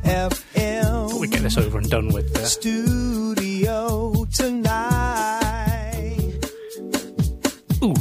FM. We get this over and done with. Studio tonight. Ooh.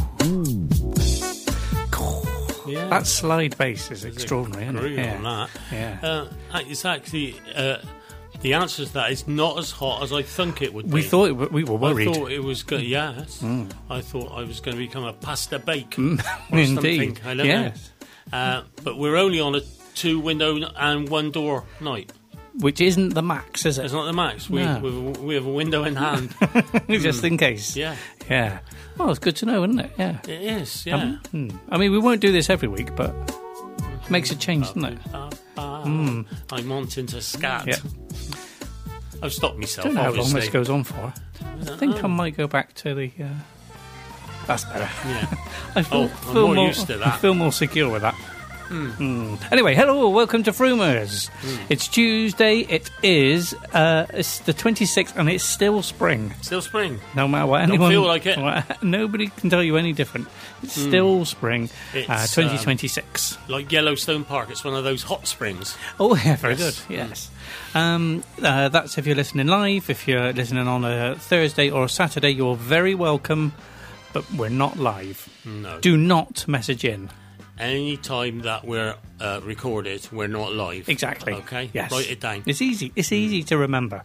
Yeah. That slide bass is extraordinary, isn't it? Agree on that. Yeah. It's actually the answer to that is not as hot as I think it would be. We thought we were worried. I thought it was good. Yes, I thought I was going to become a pasta bake or Indeed. something. I don't Yes. know. But we're only on a 2-window and 1-door night. Which isn't the max, is it? It's not the max. We have a window in hand. Just in case. Yeah, Yeah. Well, it's good to know, isn't it? Yeah. it is. Yeah. I mean, we won't do this every week, but it makes a change, doesn't it? I'm wanting to scat. Yeah. I've stopped myself. I don't know how long obviously. this goes on for. I think I might go back to the... That's better. Yeah. I feel, I'm more used to that. I feel more secure with that. Anyway, hello, welcome to Fruimers. It's Tuesday, it's the 26th, and it's still spring. Still spring. No matter what Don't anyone... feel like it. Nobody can tell you any different. It's still spring, It's, 2026. Like Yellowstone Park, it's one of those hot springs. Oh, yeah, very Yes. good, yes. That's if you're listening live. If you're listening on a Thursday or a Saturday, you're very welcome, but we're not live. No. Do not message in. Any time that we're recorded, we're not live. Exactly. Okay? Yes. Write it down. It's easy. It's easy to remember.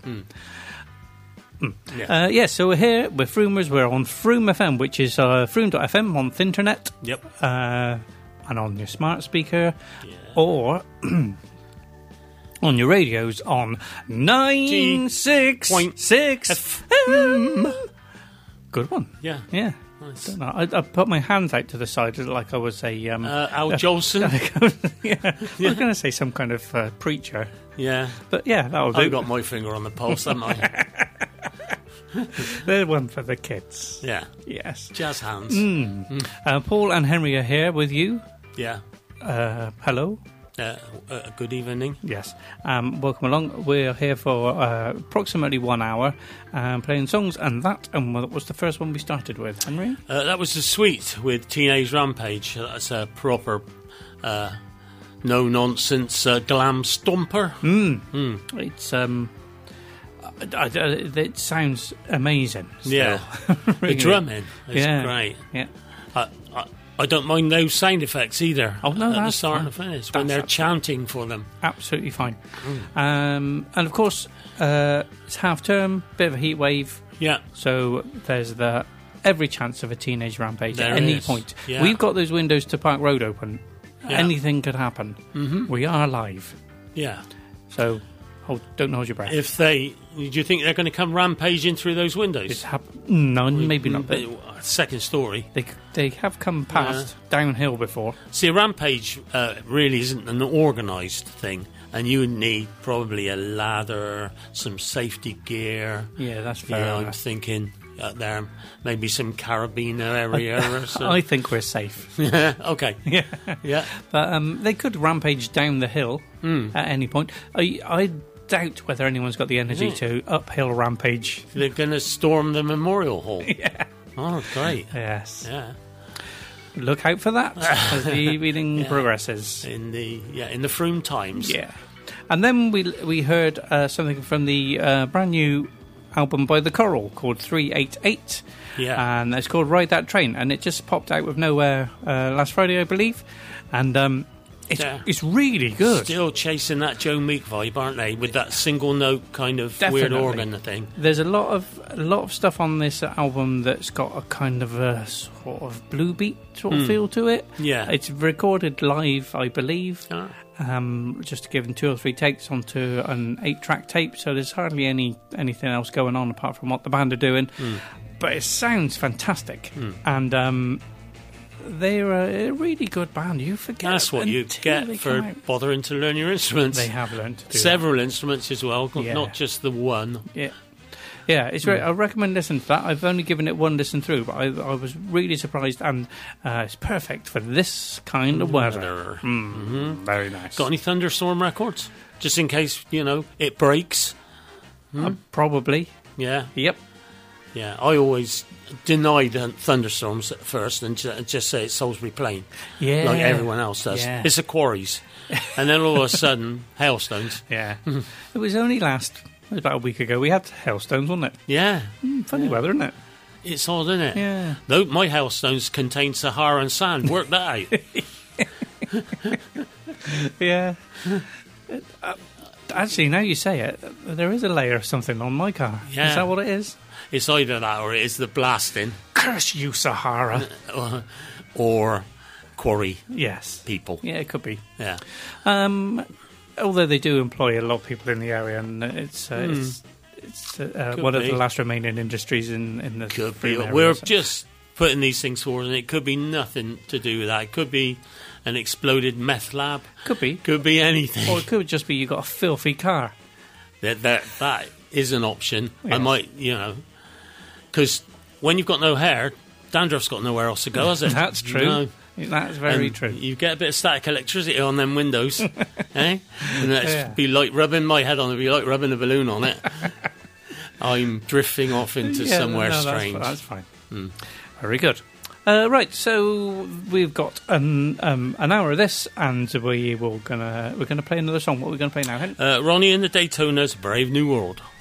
Yeah. So we're here with Fruimers. We're on Fruim FM, which is Fruim.fm on the internet. Yep. And on your smart speaker. Yeah. Or on your radios on 966 FM. Good one. Yeah. Yeah. Nice. Don't know. I put my hands out to the side like I was a... Al Jolson. yeah. I was going to say some kind of preacher. Yeah. But yeah, that'll do. I've got my finger on the pulse, haven't I? They're one for the kids. Yeah. Yes. Jazz hands. Paul and Henry are here with you. Yeah. Hello. Good evening. Yes. Welcome along. We're here for approximately 1 hour playing songs and that. And what was the first one we started with, Henry? That was The Sweet with Teenage Rampage. That's a proper, no-nonsense glam stomper. It's it sounds amazing. Still. Yeah. Really. The drumming is Yeah. great. Yeah. I don't mind those sound effects either. Oh, no, at the that's start fine. and the finish when That's they're chanting for them. Absolutely fine. And of course, it's half term, bit of a heat wave. Yeah. So there's every chance of a teenage rampage There at any is. point. Yeah. We've got those windows to Park Road open. Yeah. Anything could happen. We are live. Yeah. So don't hold your breath. Do you think they're going to come rampaging through those windows? No, maybe not. But Second story. they have come past downhill before. See, a rampage really isn't an organised thing, and you would need probably a ladder, some safety gear. Yeah, that's fair Yeah, I'm enough. thinking there maybe some carabiner area or something. I think we're safe. Okay. Yeah. Yeah. But they could rampage down the hill at any point. I doubt whether anyone's got the energy to uphill rampage. They're going to storm the Memorial Hall. Yeah. Oh, great. Yes. Yeah. Look out for that as the evening progresses. In the Froome Times. Yeah. And then we heard something from the brand new album by The Coral called 388. Yeah. And it's called Ride That Train. And it just popped out of nowhere last Friday, I believe. And it's really good. Still chasing that Joe Meek vibe, aren't they? With that single note kind of Definitely. weird organ thing. There's a lot of stuff on this album that's got a kind of a sort of blue beat sort of feel to it. Yeah. It's recorded live, I believe. Ah. Just given 2 or 3 takes onto an 8-track tape, so there's hardly anything else going on apart from what the band are doing. But it sounds fantastic, and they're a really good band. You forget That's what you until get they for come out. bothering to learn your instruments. They have learned to do Several instruments as well, Yeah. not just the one. that. Yeah, it's great. I recommend listening to that. I've only given it one listen through, but I was really surprised, and it's perfect for this kind of weather. Very nice. Got any Thunderstorm records? Just in case, it breaks. Probably. Yeah. Yep. Yeah, I always deny the thunderstorms at first and just say it's Salisbury Plain, Yeah. like everyone else does. Yeah. It's the quarries. and then all of a sudden, hailstones. Yeah. It was only about a week ago, we had hailstones, wasn't it? Yeah. Funny weather, isn't it? It's odd, isn't it? Yeah. Though my hailstones contain Saharan sand. Work that out. Yeah. Actually, now you say it, there is a layer of something on my car. Yeah. Is that what it is? It's either that or it is the blasting Curse you, Sahara. or quarry Yes. people. Yeah, it could be. Yeah. Although they do employ a lot of people in the area, and it's one of be. the last remaining industries in the Could be. Freeman area, We're so- just putting these things forward, and it could be nothing to do with that. It could be an exploded meth lab. Could be. Could be anything. Or it could just be you got a filthy car. That is an option. Yes. I might, because when you've got no hair, dandruff's got nowhere else to go, has it? That's true. No. That's very And true. You get a bit of static electricity on them windows, eh? And that's Yeah. be like rubbing my head on it, be like rubbing a balloon on it. I'm drifting off into Yeah, somewhere no, strange. That's fine. Very good. Right, so we've got an hour of this, and we're gonna play another song. What are we gonna play now, Hen? Ronnie and the Daytonas, Brave New World.